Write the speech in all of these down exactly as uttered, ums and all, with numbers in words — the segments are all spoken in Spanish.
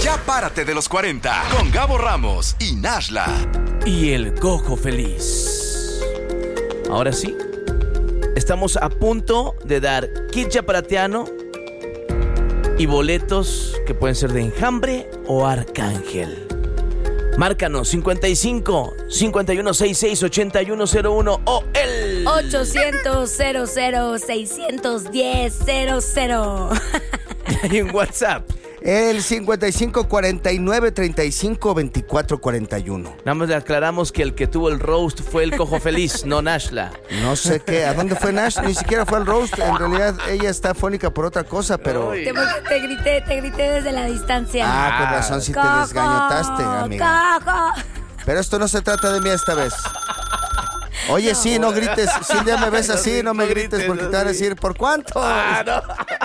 Ya párate de los cuarenta con Gabo Ramos y Nashla. Y el Cojo Feliz. Ahora sí, estamos a punto de dar kit chaprateano y boletos que pueden ser de Enjambre o Arcángel. Márcanos cincuenta y cinco, cincuenta y uno sesenta y seis, ochenta y uno cero uno o el ochocientos, cero cero, seiscientos diez, cero cero. Y en WhatsApp el cincuenta y cinco, cuarenta y nueve, treinta y cinco, veinticuatro, cuarenta y uno. nada más le aclaramos que el que tuvo el roast fue el Cojo Feliz, no Nashla. No sé qué, ¿a dónde fue Nash? Ni siquiera fue al roast. En realidad ella está fónica por otra cosa, pero... Te, te grité, te grité desde la distancia. Ah, con razón sí te desgañotaste, amiga. Cojo. Pero esto no se trata de mí esta vez. Oye, no, sí, no grites. Si un día me ves así, no me grites porque te van a decir, ¿por cuánto? Ah, no.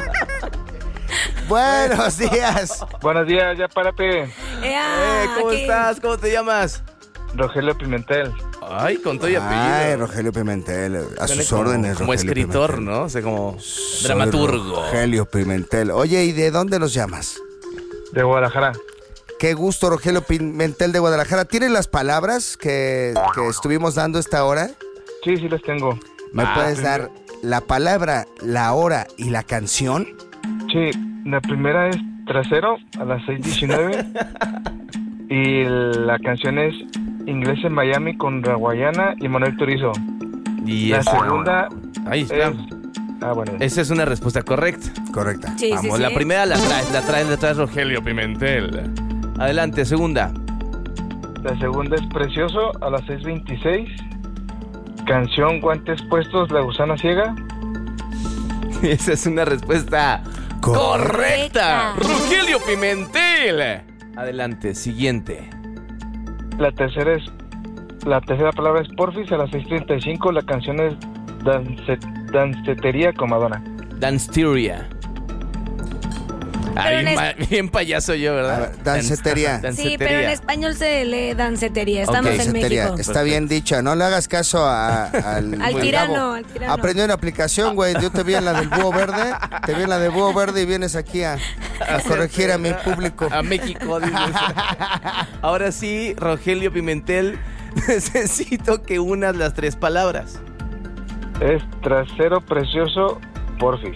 Buenos días. Buenos días, ya párate. Eh, ¿Cómo aquí estás? ¿Cómo te llamas? Rogelio Pimentel. Ay, con todo y apellido. Ay, Rogelio Pimentel. A sus como, órdenes, Como Rogelio escritor, Pimentel. ¿no? O sea, como Soy dramaturgo. Rogelio Pimentel. Oye, ¿y de dónde nos llamas? De Guadalajara. Qué gusto, Rogelio Pimentel de Guadalajara. ¿Tienes las palabras que, que estuvimos dando esta hora? Sí, sí las tengo. ¿Me ah, puedes dar la palabra, la hora y la canción? Sí, la primera es Trasero a las seis diecinueve y la canción es Inglés en Miami con Raguayana y Manuel Turizo. Y la esa... segunda Ahí está. es... Ah, bueno. Esa es una respuesta correcta. Correcta. Sí, Vamos, sí, la sí. primera la traes, la traes, la traes Rogelio Pimentel. Adelante, segunda. La segunda es Precioso a las seis veintiséis. Canción Guantes Puestos, La Gusana Ciega. Esa es una respuesta correcta. correcta. Rogelio Pimentel. Adelante, siguiente. La tercera es La tercera palabra es Porfis a las seis treinta y cinco. La canción es Dance, Dancetería con Madonna. Danceteria. Ah, bien, es... bien payaso yo, ¿verdad? Ver, dancetería. dancetería. Sí, pero en español se lee dancetería. Estamos okay, en dancetería. México. Está bien dicha. No le hagas caso a, al, al, tirano, al tirano. Aprendió una aplicación, güey. Yo te vi en la del búho verde. Te vi en la del búho verde y vienes aquí a, a corregir a mi público. A México. Ahora sí, Rogelio Pimentel, necesito que unas las tres palabras. Es Trasero Precioso Porfis.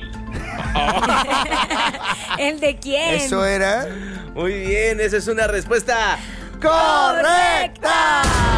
¿El de quién? Eso era. Muy bien, esa es una respuesta correcta.